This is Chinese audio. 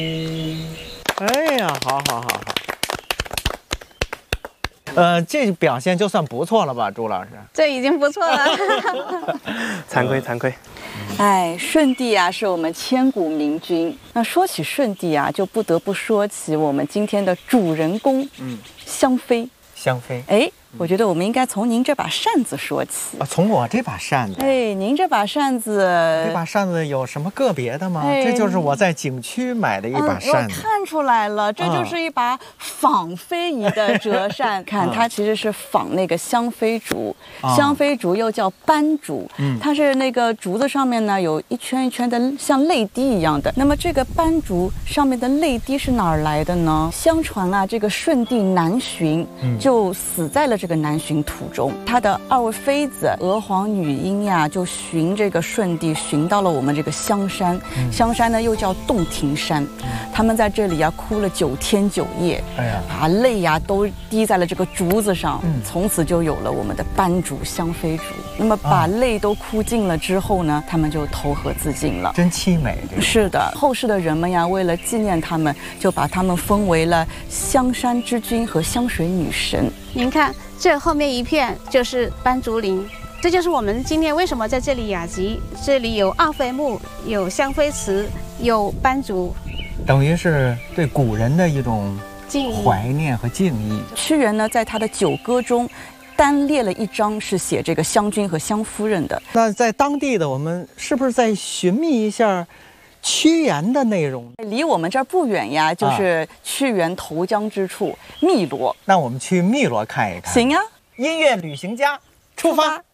哎呀，好。这表现就算不错了吧，朱老师？ 这已经不错了。 惭愧。 哎，舜帝啊，是我们千古明君。那说起舜帝啊，就不得不说起我们今天的主人公，香妃。 香妃， 哎，我觉得我们应该从您这把扇子说起。 从我这把扇子。 哎，您这把扇子， 这把扇子有什么个别的吗？ 哎这就是我在景区买的一把扇子。 我看出来了，这就是一把仿非遗的折扇。看，它其实是仿那个香妃竹，香妃竹又叫斑竹，它是那个竹子上面呢有一圈一圈的像泪滴一样的。那么这个斑竹上面的泪滴是哪儿来的呢？相传啊，这个舜帝南巡，就死在了这个南巡途中。他的2位妃子娥皇、女英呀，就寻这个舜帝，寻到了我们这个香山。香山呢又叫洞庭山，他们在这里啊哭了9天9夜，把泪呀都滴在了这个竹子上，从此就有了我们的斑竹、香妃竹。那么把泪都哭尽了之后呢，他们就投河自尽了， 真凄美。 是的，后世的人们呀，为了纪念他们，就把他们封为了香山之君和香水女神。 您看，这后面一片就是斑竹林，这就是我们今天为什么在这里雅集。这里有二妃墓，有香妃祠，有斑竹， 等于是对古人的一种怀念和敬意。 屈原呢，在他的九歌中单列了一章是写这个香君和香夫人的。 那在当地的我们是不是再寻觅一下屈原的内容？ 离我们这儿不远呀，就是屈原投江之处汨罗。 那我们去汨罗看一看。 行呀， 音乐旅行家出发。